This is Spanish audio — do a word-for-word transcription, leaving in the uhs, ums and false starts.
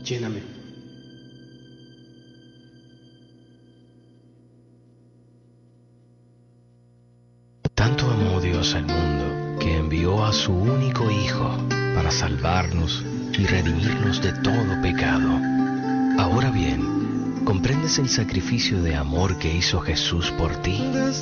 lléname. Tanto amó Dios al mundo que envió a su único Hijo para salvarnos y redimirnos de todo pecado. Ahora bien, ¿comprendes el sacrificio de amor que hizo Jesús por ti?